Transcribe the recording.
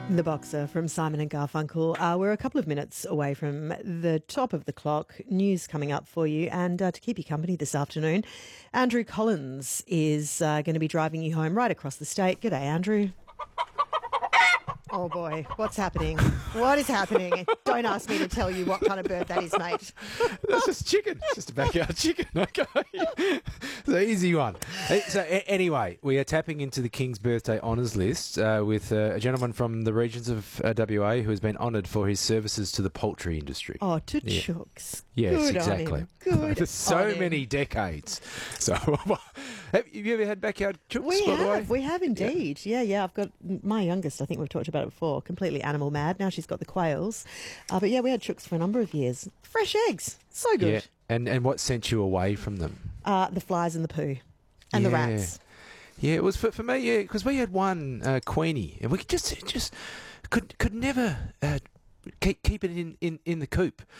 The Boxer from Simon and Garfunkel. We're a couple of minutes away from the top of the clock. News coming up for you. And to keep you company this afternoon, Andrew Collins is going to be driving you home right across the state. G'day, Andrew. Oh, boy. What's happening? What is happening? Don't ask me to tell you what kind of bird that is, mate. That's just chicken. It's just a backyard chicken. Okay. It's an easy one. So anyway, we are tapping into the King's Birthday Honours list with a gentleman from the regions of WA who has been honoured for his services to the poultry industry. Oh, to chooks. Yes, Good exactly. On him. Good For so on many him. decades. So, have you ever had backyard chooks, by the way? We have indeed. Yeah. I've got my youngest, I think we've talked about it before, completely animal mad. Now she's got the quails. But yeah, we had chooks for a number of years. Fresh eggs. So good. Yeah. And what sent you away from them? The flies and the poo. And the rats. Yeah, it was for me, yeah, because we had one Queenie, and we just could never keep it in the coop.